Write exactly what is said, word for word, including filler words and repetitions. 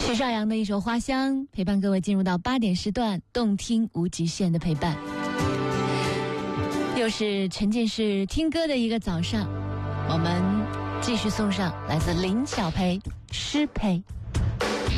许绍洋的一首《花香》陪伴各位进入到八点时段，动听无极限的陪伴。又是沉浸式听歌的一个早上，我们继续送上来自林小培《诗培》。